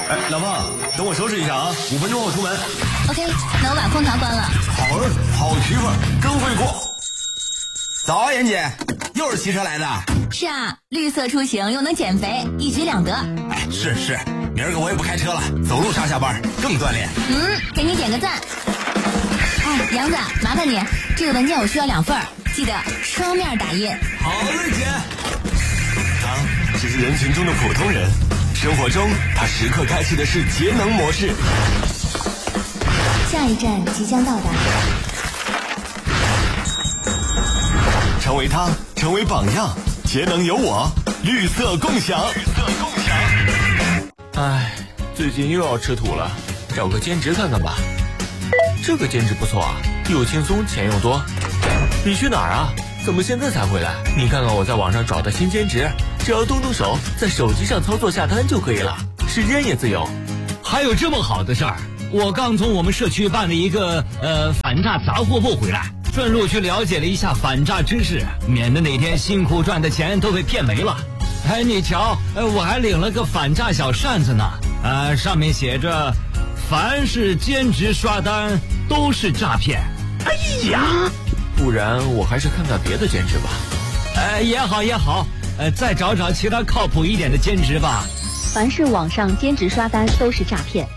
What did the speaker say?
哎，老婆，等我收拾一下啊，5分钟后出门。 OK， 那我把空调关了。 好媳妇儿，真会过。 早啊，妍姐，又是骑车来的。 是啊，绿色出行又能减肥，一举两得。 哎，是，明儿个我也不开车了，走路上下班更锻炼。 给你点个赞。哎，杨子，麻烦你，这个文件我需要2份，记得双面打印。 好嘞，姐。 他只是人群中的普通人，生活中他时刻开启的是节能模式。 下一站即将到达。 成为他，成为榜样，节能有我，绿色共享。 唉，最近又要吃土了，找个兼职看看吧。这个兼职不错啊，又轻松钱又多。你去哪儿啊？怎么现在才回来？你看看我在网上找的新兼职，只要动手，在手机上操作下单就可以了，时间也自由。 还有这么好的事儿？我刚从我们社区办的一个反诈杂货部回来，顺路去了解了一下反诈知识，免得哪天辛苦赚的钱都被骗没了。哎，你瞧，我还领了个反诈小扇子呢，上面写着凡是兼职刷单都是诈骗。哎呀， 不然我还是看看别的兼职吧。 也好，再找找其他靠谱一点的兼职吧。 凡是网上兼职刷单都是诈骗。